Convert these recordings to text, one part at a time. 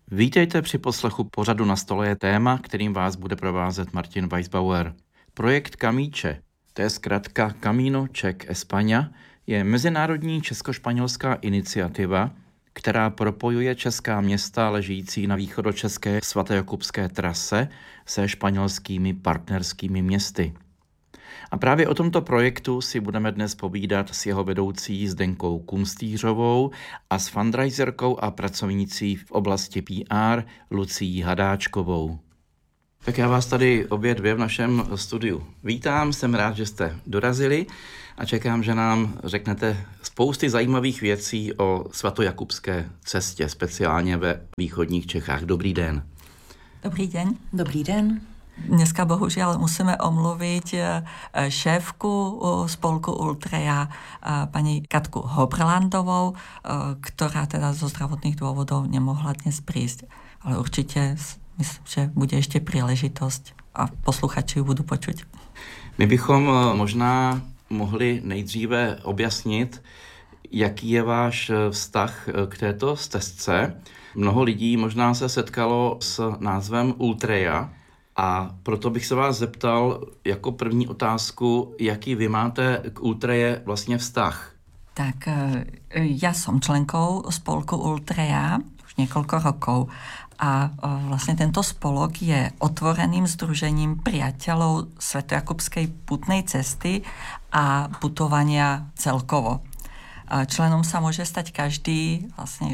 Vítejte při poslechu pořadu Na stole je téma, kterým vás bude provázet Martin Weisbauer. Projekt Camíče, to je zkratka Camino Czech España, je mezinárodní česko-španělská iniciativa, která propojuje česká města ležící na východočeské svatojakubské trase se španělskými partnerskými městy. A právě o tomto projektu si budeme dnes povídat s jeho vedoucí Zdenkou Kunstýřovou a s fundraiserkou a pracovnící v oblasti PR Lucií Hadáčkovou. Tak já vás tady obě dvě v našem studiu vítám, jsem rád, že jste dorazili a čekám, že nám řeknete spousty zajímavých věcí o svatojakubské cestě, speciálně ve východních Čechách. Dobrý den. Dobrý den. Dobrý den. Dneska bohužel musíme omluvit šéfku spolku Ultreja, paní Katku Hobrlandovou, která teda zo zdravotných dôvodov nemohla dnes prísť. Ale určitě myslím, že bude ještě příležitost a posluchači ju budou počuť. My bychom možná mohli nejdříve objasnit, jaký je váš vztah k této stezce. Mnoho lidí možná se setkalo s názvem Ultreja, a proto bych se vás zeptal jako první otázku, jaký vy máte k Ultreje vlastně vztah? Tak ja som členkou spolku Ultreja už niekoľko rokov a vlastne tento spolok je otvoreným združením priateľov svatojakubskej putnej cesty a putovania celkovo. Členom sa môže stať každý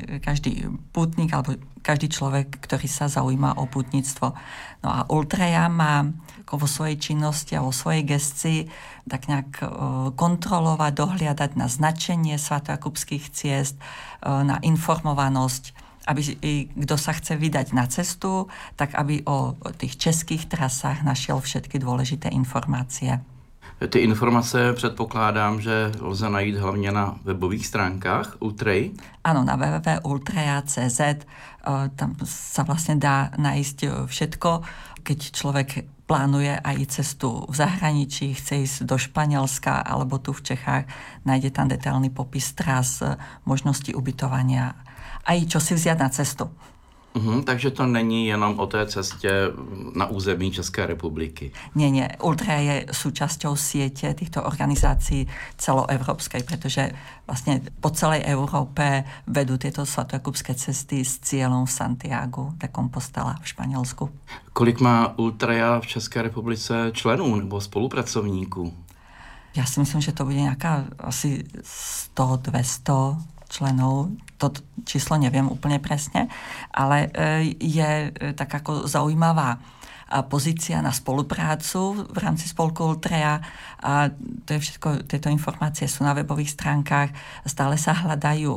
pútnik alebo každý človek, ktorý sa zaujíma o pútnictvo. No a Ultreja má vo svojej činnosti a vo svojej gestii tak nejak kontrolovať, dohliadať na značenie svatojakubských ciest, na informovanosť, aby kto sa chce vydať na cestu, tak aby o tých českých trasách našiel všetky dôležité informácie. Ty informace předpokládám, že lze najít hlavně na webových stránkách Ultrej. Áno, na www.ultreja.cz tam sa vlastne dá nájsť všetko, keď človek plánuje aj cestu v zahraničí, chce ísť do Španielska alebo tu v Čechách, nájde tam detailný popis tras, možnosti ubytovania aj čo si vziať na cestu. Takže to není jenom o té cestě na území České republiky. Nie. Ultreja je súčasťou siete týchto organizácií celoevropskej, pretože vlastne po celej Európe vedú tieto svatojakubské cesty s cieľom v Santiagu de Compostela v Španělsku. Kolik má Ultreja v České republice členů nebo spolupracovníků? Ja si myslím, že to bude nejaká asi 100-200 členov. To číslo neviem úplne presne, ale je tak ako zaujímavá pozícia na spoluprácu v rámci spolku Ultreja a to je všetko, tieto informácie sú na webových stránkach. Stále sa hľadajú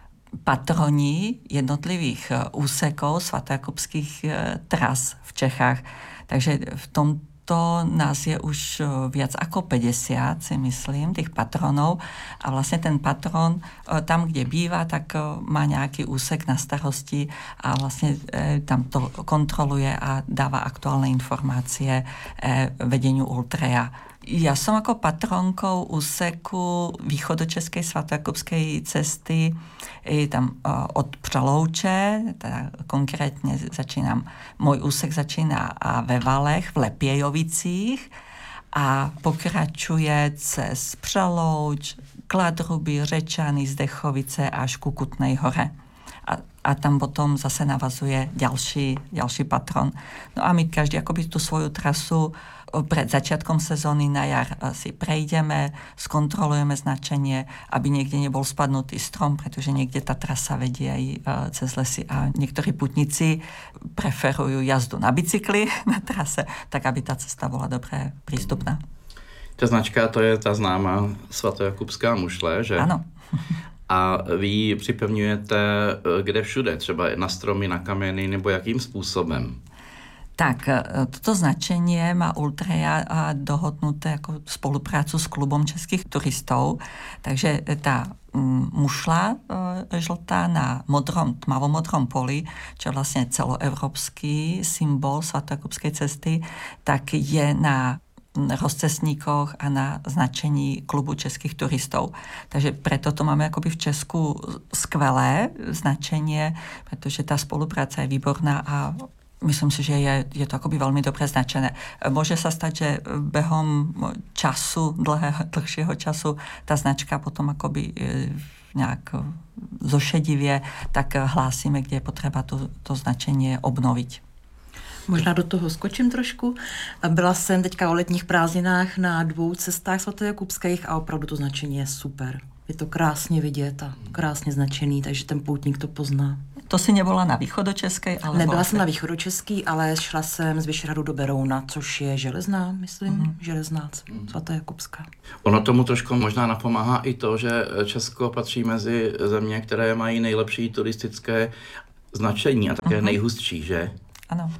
patroni jednotlivých úsekov svatojakubských tras v Čechách. Takže v tomto nás je už viac ako 50, si myslím, tých patronov a vlastne ten patron tam, kde býva, tak má nejaký úsek na starosti a vlastne tam to kontroluje a dáva aktuálne informácie vedeniu Ultreja. Ja som ako patronkou úseku východočeskej svatojakubskej cesty tam od Přelouče, teda konkrétne môj úsek začína ve Valech, v Lepějovicích a pokračuje cez Přelouč, Kladruby, Řečany, Zdechovice až ku Kutnej Hore. A tam potom zase navazuje ďalší patron. No a my každý akoby tú svoju trasu pred začiatkom sezóny na jar si prejdeme, skontrolujeme značenie, aby niekde nebol spadnutý strom, pretože niekde tá trasa vedie aj cez lesy a niektorí putníci preferujú jazdu na bicykli na trase, tak aby tá cesta bola dobre prístupná. Ta značka, to je ta známá svatojakubská mušle, že? Áno. A vy ji připevňujete kde všude, třeba na stromy, na kameny, nebo jakým způsobem? Tak, toto značenie má Ultreja dohodnuté ako spoluprácu s klubom českých turistov, takže tá mušla žltá na tmavomodrom poli, čo je vlastne celoevropský symbol svatojakubskej cesty, tak je na rozcestníkoch a na značení klubu českých turistov. Takže preto to máme akoby v Česku skvelé značenie, pretože tá spolupráca je výborná a myslím si, že je to akoby veľmi dobre značené. Môže sa stať, že behom času, dlhšieho času, tá značka potom akoby nejak zošedivie, tak hlásíme, kde je potreba to značenie obnoviť. Možná do toho skočím trošku. Byla jsem teďka o letních prázdninách na 2 cestách svatojakubských a opravdu to značení je super. Je to krásně vidět a krásně značený, takže ten poutník to pozná. To si nebola na východočeskej? Ale nebyla jsem na východočeský, ale šla jsem z Vyšehradu do Berouna, což je Železná, myslím, Železná, svatojakubská. Ono tomu trošku možná napomáhá i to, že Česko patří mezi země, které mají nejlepší turistické značení a také nejhustší, že? Ano.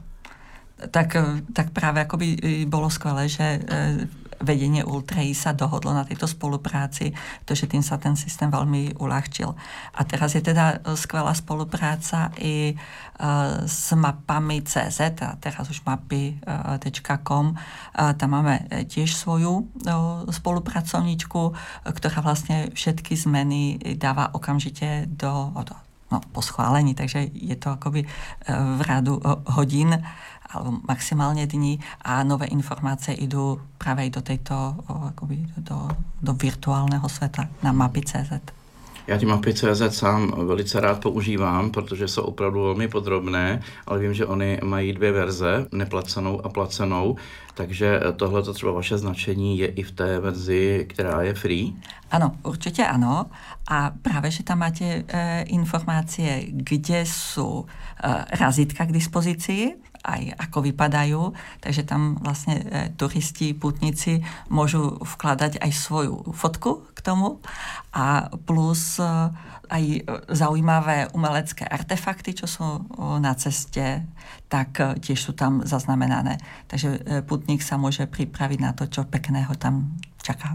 Tak práve akoby bolo skvelé, že vedenie Ultrai sa dohodlo na tejto spolupráci, pretože tým sa ten systém veľmi uľahčil. A teraz je teda skvelá spolupráca i s mapami CZ, a teraz už mapy.com. Tam máme tiež svoju spolupracovníčku, ktorá vlastne všetky zmeny dáva okamžite po schválení, takže je to akoby v rádu hodín alebo maximálne dní a nové informácie idú práve do tejto, akoby do virtuálneho sveta na mapy.cz. Já ty mapy.cz sám velice rád používám, protože jsou opravdu velmi podrobné, ale vím, že oni mají 2 verze, neplacenou a placenou, takže tohleto třeba vaše značení je i v té verzi, která je free? Áno, určite áno. A práve, že tam máte informácie, kde sú razítka k dispozícii, aj ako vypadajú, takže tam vlastne turisti, pútnici môžu vkladať aj svoju fotku k tomu a plus aj zaujímavé umelecké artefakty, čo sú na ceste, tak tiež sú tam zaznamenané. Takže pútnik sa môže pripraviť na to, čo pekného tam čaká.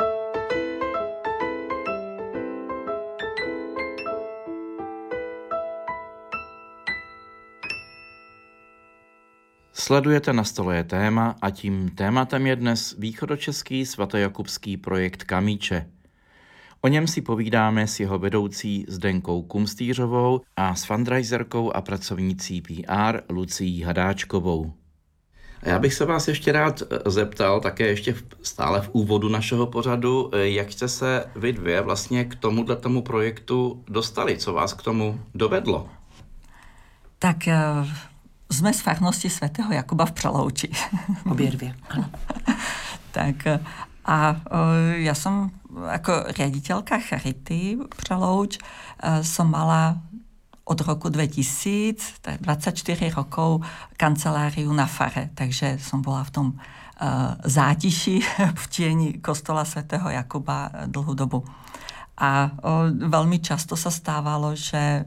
Sledujete Na stole je téma a tím tématem je dnes východočeský svatojakubský projekt Kamíče. O něm si povídáme s jeho vedoucí Zdenkou Kumstýřovou a s fundraiserkou a pracovnicí PR Lucií Hadáčkovou. A já bych se vás ještě rád zeptal, také ještě stále v úvodu našeho pořadu, jak jste se vy dvě vlastně k tomu projektu dostali, co vás k tomu dovedlo? Tak sme z farnosti svätého Jakuba v Přelouči. Obě dvě, ano. Tak a ja som ako riaditeľka Charity Přelouč som mala od roku 2000, tak 24 rokov kanceláriu na fare, takže som bola v tom zátiši v tieni kostola svätého Jakuba dlhú dobu. A veľmi často sa stávalo, že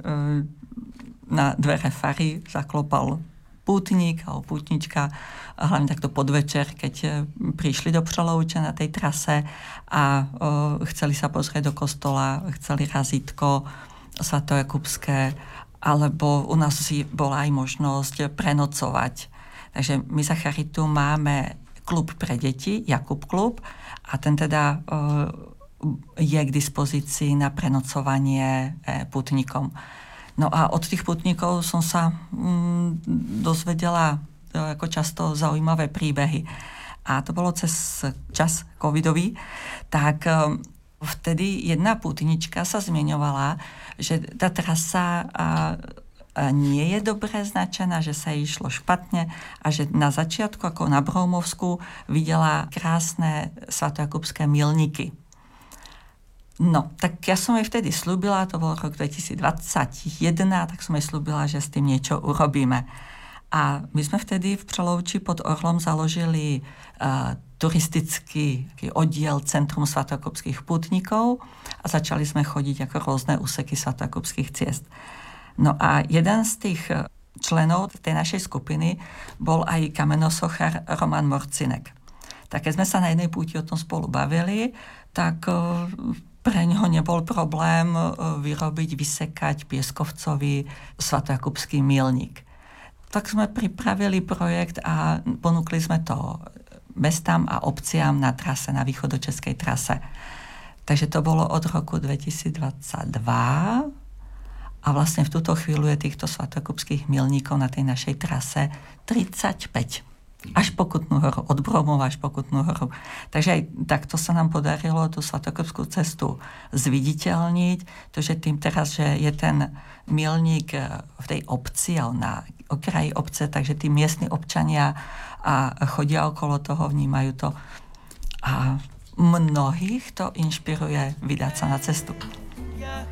na dvere fary zaklopal pútnik alebo pútnička, hlavne takto podvečer, keď prišli do Přelouče na tej trase a chceli sa pozrieť do kostola, chceli razítko svatojakubské, alebo u nás bola aj možnosť prenocovať. Takže my za Charitu máme klub pre deti, Jakub klub, a ten teda je k dispozícii na prenocovanie pútnikom. No a od tých putníkov som sa dozvedela ako často zaujímavé príbehy. A to bolo cez čas covidový. Tak vtedy jedna putnička sa zmieňovala, že tá trasa nie je dobre značená, že sa jej išlo špatne a že na začiatku, ako na Broumovsku, videla krásne svatojakubské milníky. No, tak ja som jej vtedy slúbila, to bol rok 2021, tak som jej slúbila, že s tým niečo urobíme. A my sme vtedy v Přelouči pod Orlom založili turistický oddiel Centrum svatojakubských pútnikov a začali sme chodiť ako rôzne úseky svatojakubských ciest. No a jeden z tých členov tej našej skupiny bol aj kamenosochár Roman Morcinek. Tak keď sme sa na jednej púti o tom spolu bavili, tak pre ňoho nebol problém vyrobiť, vysekať pieskovcový svatojakubský milník. Tak sme pripravili projekt a ponúkli sme to mestám a obciam na trase, na východočeskej trase. Takže to bolo od roku 2022 a vlastne v túto chvíľu je týchto svatokupských milníkov na tej našej trase 35. Až po Kutnú Horu, od Bromov až po Kutnú Horu. Takže aj takto sa nám podarilo tú svatokupskú cestu zviditeľniť. To, že tým teraz, že je ten milník v tej obci, ale na okraji obce, takže tí miestni občania a chodia okolo toho, vnímajú to. A mnohých to inšpiruje vydať sa na cestu.